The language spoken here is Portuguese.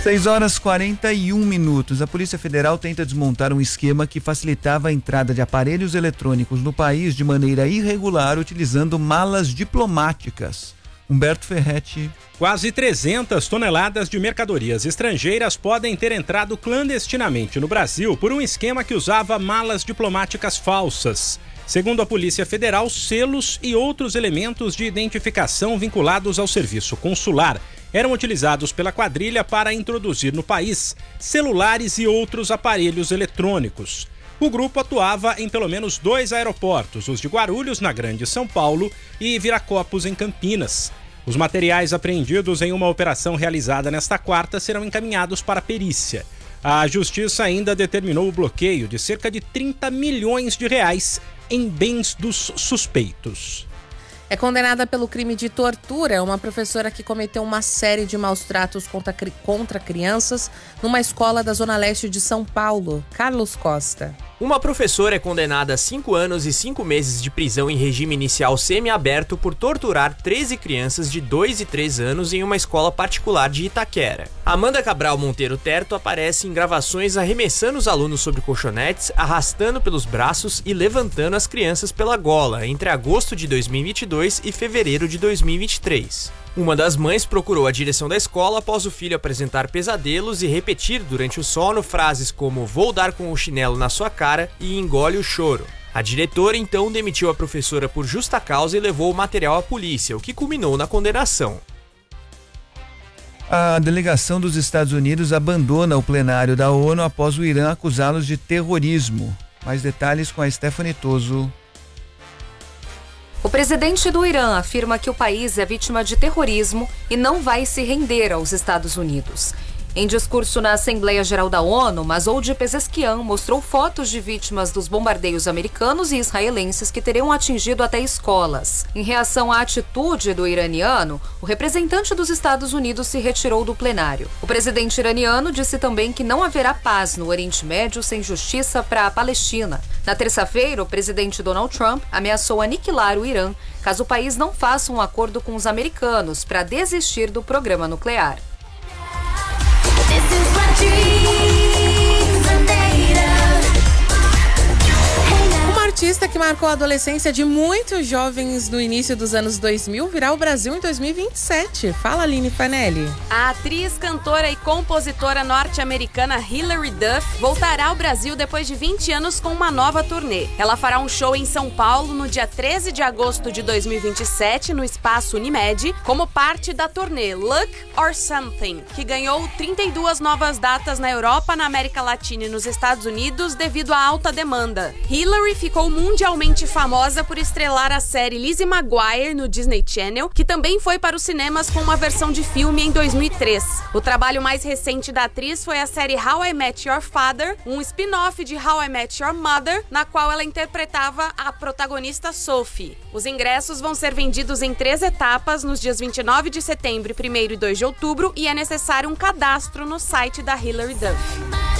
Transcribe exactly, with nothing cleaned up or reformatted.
seis horas e quarenta e um minutos. A Polícia Federal tenta desmontar um esquema que facilitava a entrada de aparelhos eletrônicos no país de maneira irregular, utilizando malas diplomáticas. Humberto Ferretti. Quase trezentas toneladas de mercadorias estrangeiras podem ter entrado clandestinamente no Brasil por um esquema que usava malas diplomáticas falsas. Segundo a Polícia Federal, selos e outros elementos de identificação vinculados ao serviço consular eram utilizados pela quadrilha para introduzir no país celulares e outros aparelhos eletrônicos. O grupo atuava em pelo menos dois aeroportos, os de Guarulhos, na Grande São Paulo, e Viracopos, em Campinas. Os materiais apreendidos em uma operação realizada nesta quarta serão encaminhados para a perícia. A Justiça ainda determinou o bloqueio de cerca de trinta milhões de reais em bens dos suspeitos. É condenada pelo crime de tortura uma professora que cometeu uma série de maus tratos contra, contra crianças numa escola da Zona Leste de São Paulo. Carlos Costa. Uma professora é condenada a cinco anos e cinco meses de prisão em regime inicial semiaberto por torturar treze crianças de dois e três anos em uma escola particular de Itaquera. Amanda Cabral Monteiro Terto aparece em gravações arremessando os alunos sobre colchonetes, arrastando pelos braços e levantando as crianças pela gola entre agosto de dois mil e vinte e dois e fevereiro de dois mil e vinte e três. Uma das mães procurou a direção da escola após o filho apresentar pesadelos e repetir durante o sono frases como "vou dar com o chinelo na sua cara" e "engole o choro". A diretora então demitiu a professora por justa causa e levou o material à polícia, o que culminou na condenação. A delegação dos Estados Unidos abandona o plenário da ONU após o Irã acusá-los de terrorismo. Mais detalhes com a Stephanie Toso. O presidente do Irã afirma que o país é vítima de terrorismo e não vai se render aos Estados Unidos. Em discurso na Assembleia Geral da ONU, Masoud Pezeshkian mostrou fotos de vítimas dos bombardeios americanos e israelenses que teriam atingido até escolas. Em reação à atitude do iraniano, o representante dos Estados Unidos se retirou do plenário. O presidente iraniano disse também que não haverá paz no Oriente Médio sem justiça para a Palestina. Na terça-feira, o presidente Donald Trump ameaçou aniquilar o Irã caso o país não faça um acordo com os americanos para desistir do programa nuclear. Uma artista que marcou a adolescência de muitos jovens no início dos anos dois mil virá ao Brasil em dois mil e vinte e sete. Fala, Aline Fanelli. A atriz, cantora e compositora norte-americana Hilary Duff voltará ao Brasil depois de vinte anos com uma nova turnê. Ela fará um show em São Paulo no dia treze de agosto de dois mil e vinte e sete, no Espaço Unimed, como parte da turnê Luck or Something, que ganhou trinta e duas novas datas na Europa, na América Latina e nos Estados Unidos devido à alta demanda. Hilary ficou mundialmente famosa por estrelar a série Lizzie McGuire no Disney Channel, que também foi para os cinemas com uma versão de filme em dois mil e três. O trabalho mais recente da atriz foi a série How I Met Your Father, um spin-off de How I Met Your Mother, na qual ela interpretava a protagonista Sophie. Os ingressos vão ser vendidos em três etapas nos dias vinte e nove de setembro, primeiro e dois de outubro, e é necessário um cadastro no site da Hilary Duff.